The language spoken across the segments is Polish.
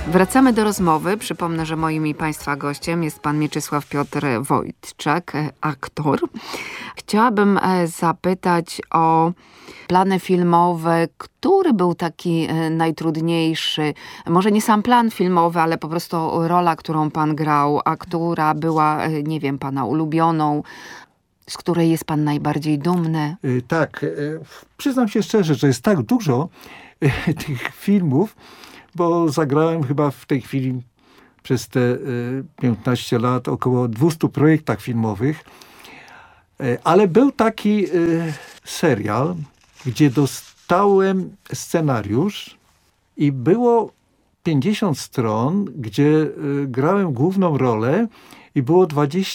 Wracamy do rozmowy. Przypomnę, że moim i Państwa gościem jest pan Mieczysław Piotr Wojtczak, aktor. Chciałabym zapytać o plany filmowe. Który był taki najtrudniejszy? Może nie sam plan filmowy, ale po prostu rola, którą pan grał, a która była, nie wiem, pana ulubioną, z której jest pan najbardziej dumny? Tak, przyznam się szczerze, że jest tak dużo tych filmów, bo zagrałem chyba w tej chwili przez te 15 lat około 200 projektach filmowych. Ale był taki serial, gdzie dostałem scenariusz i było 50 stron, gdzie grałem główną rolę i było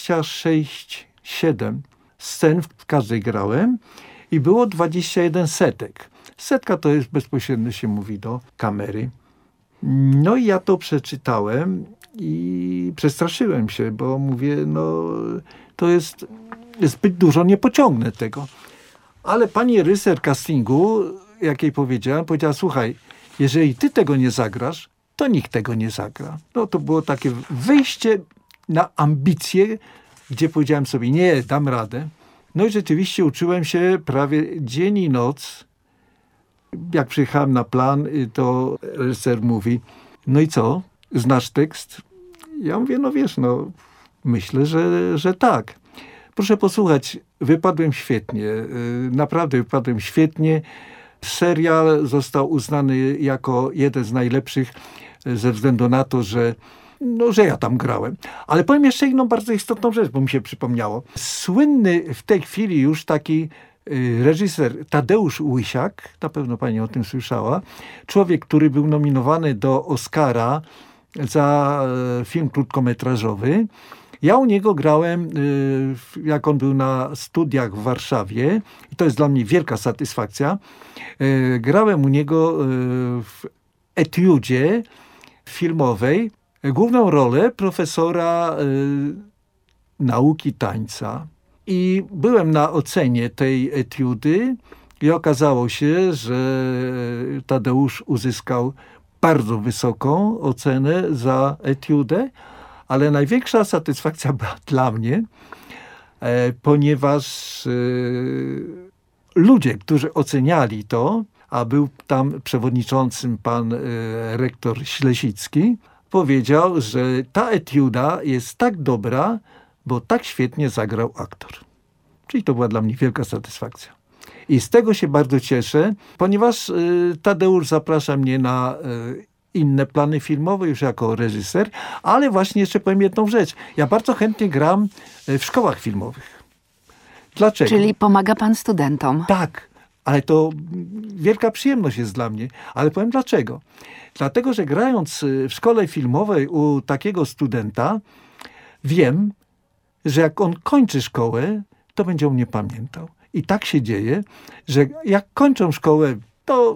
7 scen, w każdej grałem i było 21 setek. Setka to jest bezpośrednio się mówi do kamery. No i ja to przeczytałem i przestraszyłem się, bo mówię, no to jest zbyt dużo, nie pociągnę tego. Ale pani reżyser castingu, jak jej powiedziała, słuchaj, jeżeli ty tego nie zagrasz, to nikt tego nie zagra. No to było takie wyjście na ambicje, gdzie powiedziałem sobie, nie, dam radę. No i rzeczywiście uczyłem się prawie dzień i noc. Jak przyjechałem na plan, to reżyser mówi, no i co, znasz tekst? Ja mówię, no wiesz, no myślę, że tak. Proszę posłuchać, wypadłem świetnie, naprawdę wypadłem świetnie. Serial został uznany jako jeden z najlepszych ze względu na to, że ja tam grałem. Ale powiem jeszcze jedną bardzo istotną rzecz, bo mi się przypomniało. Słynny w tej chwili już taki reżyser Tadeusz Łysiak, na pewno pani o tym słyszała, człowiek, który był nominowany do Oscara za film krótkometrażowy. Ja u niego grałem, jak on był na studiach w Warszawie i to jest dla mnie wielka satysfakcja. Grałem u niego w etiudzie filmowej główną rolę profesora nauki tańca. I byłem na ocenie tej etiudy i okazało się, że Tadeusz uzyskał bardzo wysoką ocenę za etiudę, ale największa satysfakcja była dla mnie, ponieważ ludzie, którzy oceniali to, a był tam przewodniczącym pan rektor Ślesicki, powiedział, że ta etiuda jest tak dobra, bo tak świetnie zagrał aktor. Czyli to była dla mnie wielka satysfakcja. I z tego się bardzo cieszę, ponieważ Tadeusz zaprasza mnie na inne plany filmowe już jako reżyser, ale właśnie jeszcze powiem jedną rzecz. Ja bardzo chętnie gram w szkołach filmowych. Dlaczego? Czyli pomaga pan studentom. Tak, ale to wielka przyjemność jest dla mnie. Ale powiem dlaczego. Dlatego, że grając w szkole filmowej u takiego studenta, wiem, że jak on kończy szkołę, to będzie o mnie pamiętał. I tak się dzieje, że jak kończą szkołę, to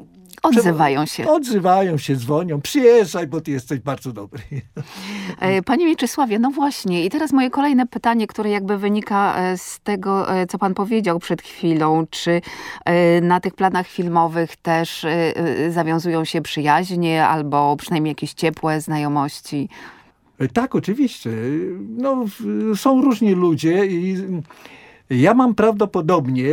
Odzywają się, dzwonią. Przyjeżdżaj, bo ty jesteś bardzo dobry. Panie Mieczysławie, no właśnie. I teraz moje kolejne pytanie, które jakby wynika z tego, co pan powiedział przed chwilą. Czy na tych planach filmowych też zawiązują się przyjaźnie albo przynajmniej jakieś ciepłe znajomości? Tak, oczywiście. No, są różni ludzie i ja mam prawdopodobnie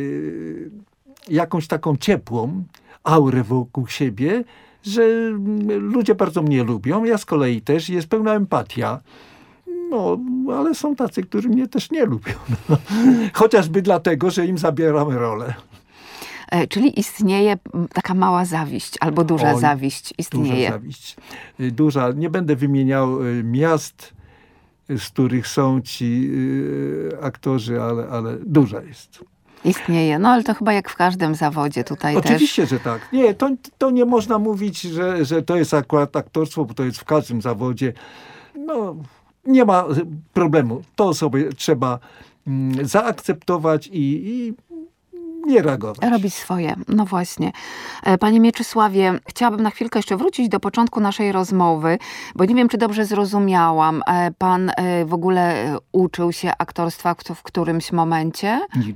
jakąś taką ciepłą aurę wokół siebie, że ludzie bardzo mnie lubią. Ja z kolei też, jest pełna empatia. No, ale są tacy, którzy mnie też nie lubią. No. Chociażby dlatego, że im zabieram rolę. Czyli istnieje taka mała zawiść, albo duża zawiść istnieje. Duża zawiść. Duża. Nie będę wymieniał miast, z których są ci aktorzy, ale duża jest. Istnieje. No ale to chyba jak w każdym zawodzie tutaj Oczywiście, też. że tak. Nie, to nie można mówić, że to jest akurat aktorstwo, bo to jest w każdym zawodzie. No, nie ma problemu. To sobie trzeba zaakceptować i nie reagować. Robić swoje. No właśnie. Panie Mieczysławie, chciałabym na chwilkę jeszcze wrócić do początku naszej rozmowy, bo nie wiem, czy dobrze zrozumiałam. Pan w ogóle uczył się aktorstwa w którymś momencie? Nigdy.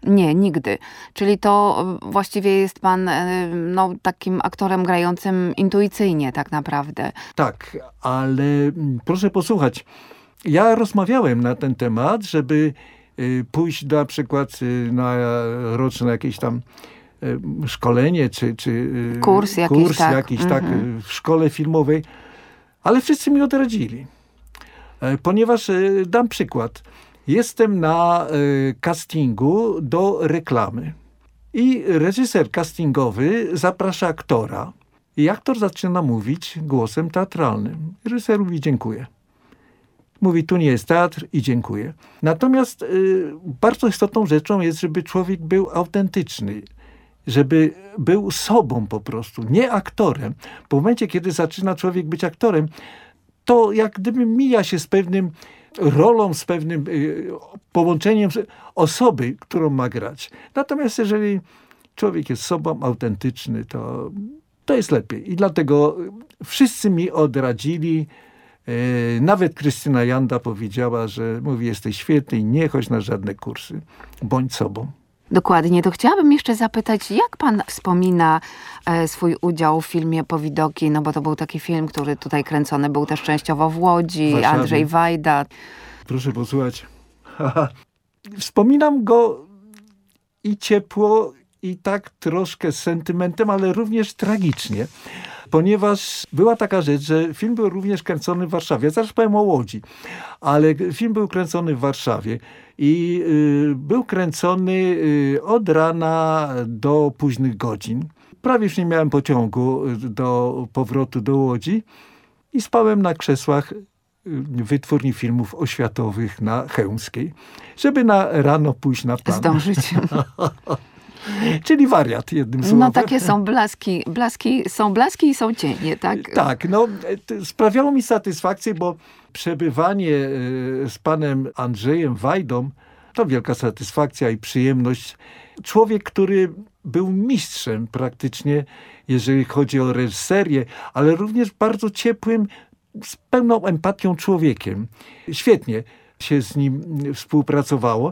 Nie, nigdy. Czyli to właściwie jest pan takim aktorem grającym intuicyjnie tak naprawdę. Tak, ale proszę posłuchać. Ja rozmawiałem na ten temat, żeby pójść na przykład na roczne jakieś tam szkolenie, czy Kurs jakiś, tak, w szkole filmowej, ale wszyscy mi odradzili. Ponieważ, dam przykład, jestem na castingu do reklamy i reżyser castingowy zaprasza aktora i aktor zaczyna mówić głosem teatralnym. Reżyser mówi dziękuję. Mówi, tu nie jest teatr i dziękuję. Natomiast bardzo istotną rzeczą jest, żeby człowiek był autentyczny, żeby był sobą po prostu, nie aktorem. Bo w momencie, kiedy zaczyna człowiek być aktorem, to jak gdyby mija się z pewnym rolą, z pewnym połączeniem osoby, którą ma grać. Natomiast jeżeli człowiek jest sobą, autentyczny, to jest lepiej. I dlatego wszyscy mi odradzili. Nawet Krystyna Janda powiedziała, że mówi, jesteś świetny i nie chodź na żadne kursy. Bądź sobą. Dokładnie. To chciałabym jeszcze zapytać, jak pan wspomina swój udział w filmie Powidoki? No bo to był taki film, który tutaj kręcony był też częściowo w Łodzi. Warszawie. Andrzej Wajda. Proszę posłuchać. Wspominam go i ciepło, i tak troszkę z sentymentem, ale również tragicznie. Ponieważ była taka rzecz, że film był również kręcony w Warszawie. Zaraz powiem o Łodzi. Ale film był kręcony w Warszawie i był kręcony od rana do późnych godzin. Prawie już nie miałem pociągu do powrotu do Łodzi i spałem na krzesłach wytwórni filmów oświatowych na Chełmskiej, żeby na rano pójść na plan. Zdążyć. Czyli wariat, jednym słowem. No takie są blaski. Są blaski i są cienie, tak? Tak, sprawiało mi satysfakcję, bo przebywanie z panem Andrzejem Wajdą to wielka satysfakcja i przyjemność. Człowiek, który był mistrzem praktycznie, jeżeli chodzi o reżyserię, ale również bardzo ciepłym, z pełną empatią człowiekiem. Świetnie się z nim współpracowało.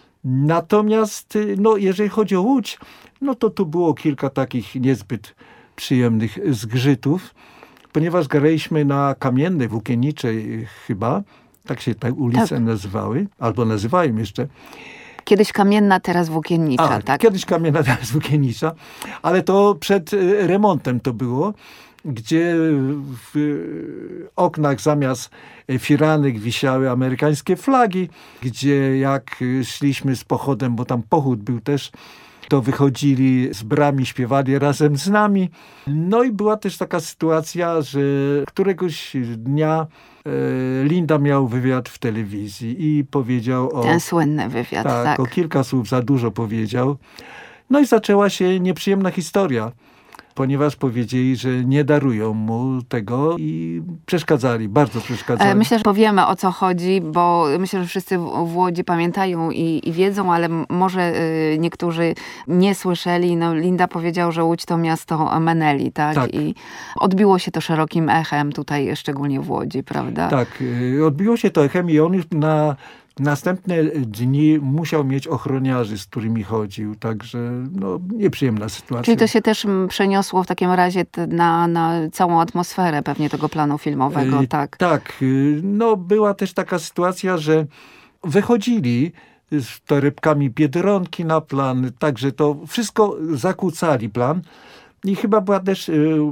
Natomiast, jeżeli chodzi o Łódź, to tu było kilka takich niezbyt przyjemnych zgrzytów, ponieważ graliśmy na Kamiennej, Włókienniczej chyba, tak się te ulice nazywały, albo nazywają jeszcze. Kiedyś Kamienna, teraz Włókiennicza, tak? Kiedyś Kamienna, teraz Włókiennicza, ale to przed remontem to było, gdzie w oknach zamiast firanek wisiały amerykańskie flagi, gdzie jak szliśmy z pochodem, bo tam pochód był też, to wychodzili z bramy, śpiewali razem z nami. No i była też taka sytuacja, że któregoś dnia Linda miał wywiad w telewizji i powiedział ten słynny wywiad, tak. O kilka słów za dużo powiedział. No i zaczęła się nieprzyjemna historia, ponieważ powiedzieli, że nie darują mu tego i przeszkadzali, bardzo przeszkadzali. Myślę, że powiemy, o co chodzi, bo myślę, że wszyscy w Łodzi pamiętają i wiedzą, ale może niektórzy nie słyszeli. Linda powiedział, że Łódź to miasto Meneli, tak? I odbiło się to szerokim echem tutaj, szczególnie w Łodzi, prawda? Tak, odbiło się to echem i on już na następne dni musiał mieć ochroniarzy, z którymi chodził, także nieprzyjemna sytuacja. Czyli to się też przeniosło w takim razie na całą atmosferę pewnie tego planu filmowego, tak? Tak, była też taka sytuacja, że wychodzili z torebkami Biedronki na plan, także to wszystko zakłócali plan. I chyba była też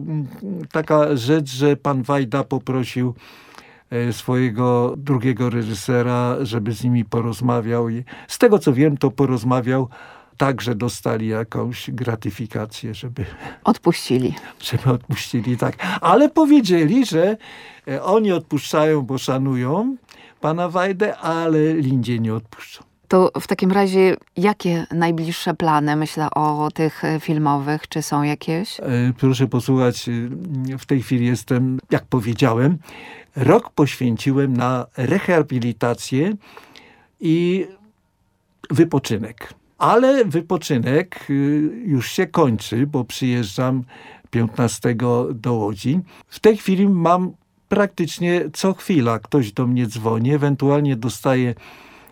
taka rzecz, że pan Wajda poprosił swojego drugiego reżysera, żeby z nimi porozmawiał i z tego co wiem, to porozmawiał tak, że dostali jakąś gratyfikację, żeby odpuścili, tak. Ale powiedzieli, że oni odpuszczają, bo szanują pana Wajdę, ale Lindzie nie odpuszczą. To w takim razie jakie najbliższe plany, myślę, o tych filmowych? Czy są jakieś? Proszę posłuchać, w tej chwili jestem, jak powiedziałem, rok poświęciłem na rehabilitację i wypoczynek. Ale wypoczynek już się kończy, bo przyjeżdżam 15 do Łodzi. W tej chwili mam praktycznie co chwila ktoś do mnie dzwoni, ewentualnie dostaję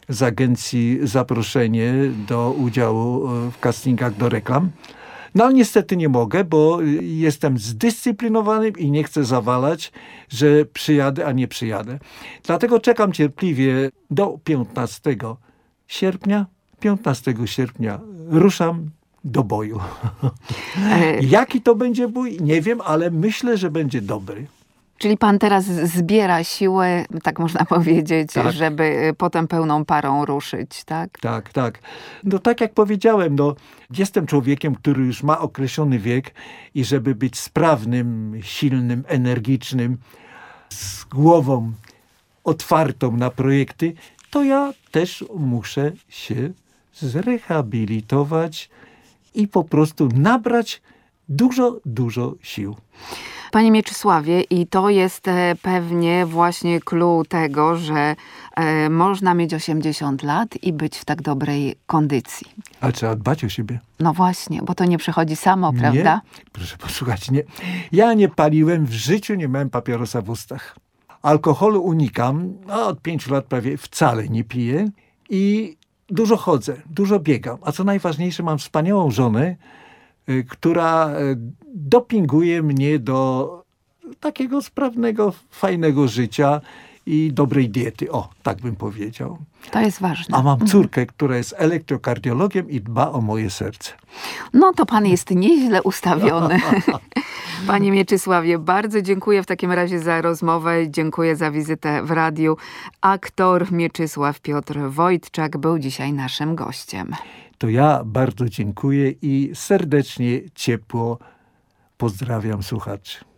z agencji zaproszenie do udziału w castingach do reklam. No ale niestety nie mogę, bo jestem zdyscyplinowany i nie chcę zawalać, że przyjadę, a nie przyjadę. Dlatego czekam cierpliwie do 15 sierpnia. 15 sierpnia ruszam do boju. Jaki to będzie bój? Nie wiem, ale myślę, że będzie dobry. Czyli pan teraz zbiera siły, tak można powiedzieć, Tak. żeby potem pełną parą ruszyć, tak? Tak, tak. No tak jak powiedziałem, no, jestem człowiekiem, który już ma określony wiek i żeby być sprawnym, silnym, energicznym, z głową otwartą na projekty, to ja też muszę się zrehabilitować i po prostu nabrać dużo sił. Panie Mieczysławie, i to jest pewnie właśnie clue tego, że można mieć 80 lat i być w tak dobrej kondycji. Ale trzeba dbać o siebie. No właśnie, bo to nie przychodzi samo, prawda? Nie, proszę posłuchać, nie. Ja nie paliłem, w życiu nie miałem papierosa w ustach. Alkoholu unikam, od 5 lat prawie wcale nie piję i dużo chodzę, dużo biegam. A co najważniejsze, mam wspaniałą żonę, która dopinguje mnie do takiego sprawnego, fajnego życia i dobrej diety. O, tak bym powiedział. To jest ważne. A mam córkę, która jest elektrokardiologiem i dba o moje serce. No to pan jest nieźle ustawiony. Panie Mieczysławie, bardzo dziękuję w takim razie za rozmowę. Dziękuję za wizytę w radiu. Aktor Mieczysław Piotr Wojtczak był dzisiaj naszym gościem. To ja bardzo dziękuję i serdecznie, ciepło pozdrawiam słuchaczy.